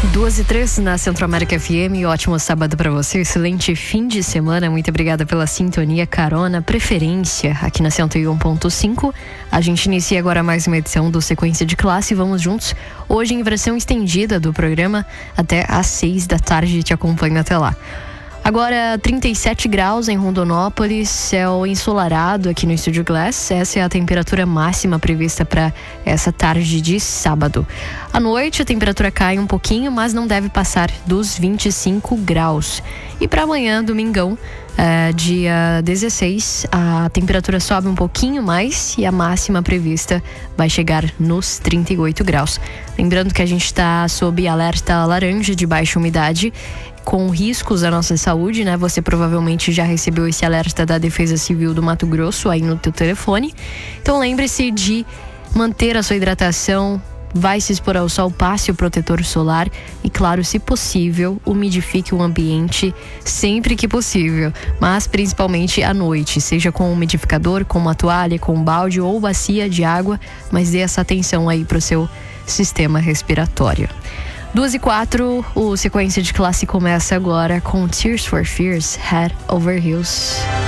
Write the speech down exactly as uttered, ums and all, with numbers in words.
duas e três na Centro-América F M. Ótimo sábado para você, excelente fim de semana. Muito obrigada pela sintonia, carona, preferência aqui na cento e um ponto cinco. A gente inicia agora mais uma edição do Sequência de Classe. Vamos juntos hoje em versão estendida do programa até às seis da tarde. Te acompanho até lá. Agora trinta e sete graus em Rondonópolis, céu ensolarado aqui no Estúdio Glass. Essa é a temperatura máxima prevista para essa tarde de sábado. À noite a temperatura cai um pouquinho, mas não deve passar dos vinte e cinco graus. E para amanhã, domingão, é, dia dezesseis, a temperatura sobe um pouquinho mais e a máxima prevista vai chegar nos trinta e oito graus. Lembrando que a gente está sob alerta laranja de baixa umidade, com riscos à nossa saúde, né? Você provavelmente já recebeu esse alerta da Defesa Civil do Mato Grosso aí no teu telefone. Então lembre-se de manter a sua hidratação, vai se expor ao sol, passe o protetor solar e, claro, se possível, umidifique o ambiente sempre que possível, mas principalmente à noite, seja com um umidificador, com uma toalha, com um balde ou bacia de água, mas dê essa atenção aí para o seu sistema respiratório. duas e quatro, o Sequência de Classe começa agora com Tears for Fears, Head Over Heels.